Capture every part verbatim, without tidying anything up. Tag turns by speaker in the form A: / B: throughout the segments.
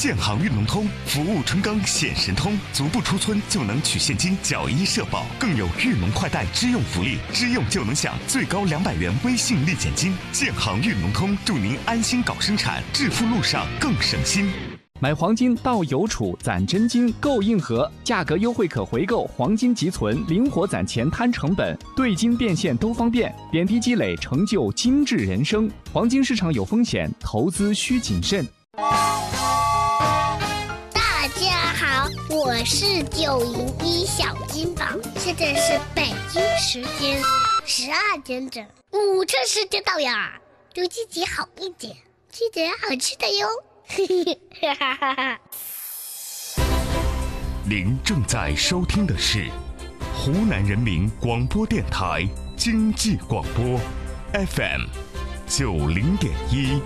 A: 建行运龙通，服务春耕显神通，足不出村就能取现金缴一社保，更有运龙快贷支用福利，支用就能享最高两百元微信立减金。建行运龙通，祝您安心搞生产，致富路上更省心。
B: 买黄金到邮储攒真金够硬核，价格优惠可回购，黄金即存，灵活攒钱摊成本，兑金变现都方便，点滴积累成就精致人生。黄金市场有风险，投资需谨慎。
C: 大家好，我是九零一小金宝，现在是北京时间十二点整，午餐时间到呀，对自己好一点，吃点好吃的哟。
A: 您正在收听的是湖南人民广播电台经济广播 F M 九零点一。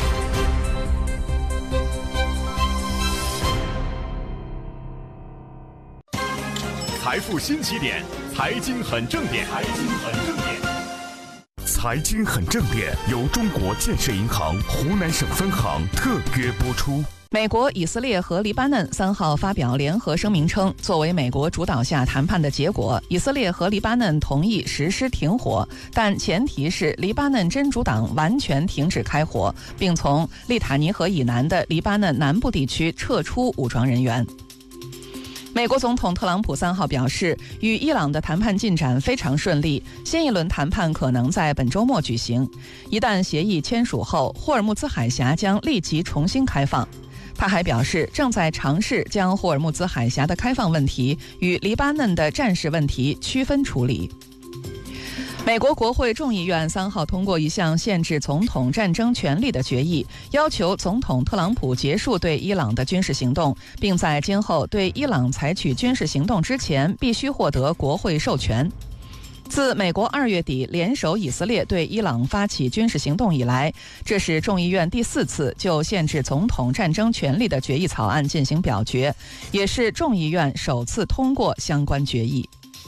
D: 财富新起点，财经很正点，财经很正点。
A: 财经很正点由中国建设银行湖南省分行特约播出。
E: 美国、以色列和黎巴嫩三号发表联合声明称，作为美国主导下谈判的结果，以色列和黎巴嫩同意实施停火，但前提是黎巴嫩真主党完全停止开火，并从利塔尼河以南的黎巴嫩南部地区撤出武装人员。美国总统特朗普三号表示，与伊朗的谈判进展非常顺利，新一轮谈判可能在本周末举行。一旦协议签署后，霍尔木兹海峡将立即重新开放。他还表示，正在尝试将霍尔木兹海峡的开放问题与黎巴嫩的战事问题区分处理。美国国会众议院三号通过一项限制总统战争权力的决议，要求总统特朗普结束对伊朗的军事行动，并在今后对伊朗采取军事行动之前必须获得国会授权。自美国二月底联手以色列对伊朗发起军事行动以来，这是众议院第四次就限制总统战争权力的决议草案进行表决，也是众议院首次通过相关决议。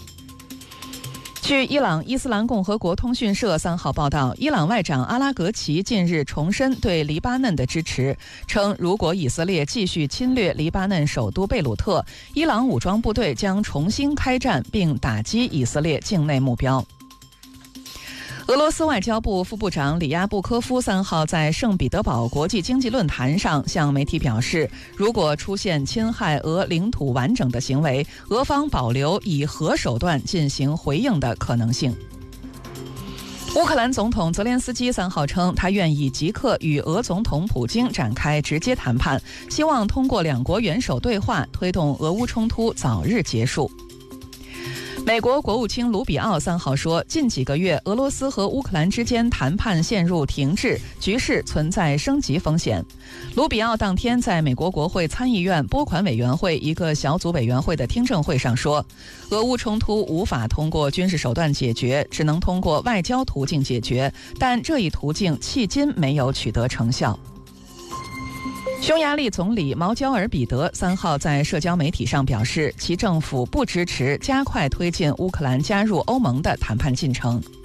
E: 据伊朗伊斯兰共和国通讯社三号报道，伊朗外长阿拉格齐近日重申对黎巴嫩的支持，称如果以色列继续侵略黎巴嫩首都贝鲁特，伊朗武装部队将重新开战并打击以色列境内目标。俄罗斯外交部副部长里亚布科夫三号在圣彼得堡国际经济论坛上向媒体表示，如果出现侵害俄领土完整的行为，俄方保留以核手段进行回应的可能性。乌克兰总统泽连斯基三号称，他愿意即刻与俄总统普京展开直接谈判，希望通过两国元首对话推动俄乌冲突早日结束。美国国务卿卢比奥三号说，近几个月俄罗斯和乌克兰之间谈判陷入停滞，局势存在升级风险。卢比奥当天在美国国会参议院拨款委员会一个小组委员会的听证会上说，俄乌冲突无法通过军事手段解决，只能通过外交途径解决，但这一途径迄今没有取得成效。匈牙利总理毛焦尔彼得三号在社交媒体上表示，其政府不支持加快推进乌克兰加入欧盟的谈判进程。